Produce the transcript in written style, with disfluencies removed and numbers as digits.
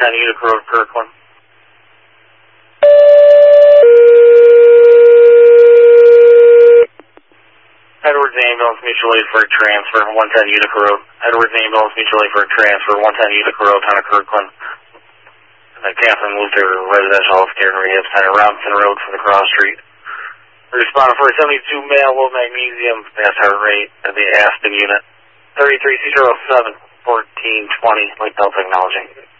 Utica Road, Kirkland. Edwards Ambulance, mutual aid for a transfer, 110 Utica Road. Edwards Ambulance, mutual aid for a transfer, 110 Utica Road, town of Kirkland. Catherine Luther, residential healthcare and rehab center, Robinson Road for the cross street. Responding for a 72 male, low magnesium, fast heart rate at the Aspen unit. 3307, 1420, Lake Delta acknowledging.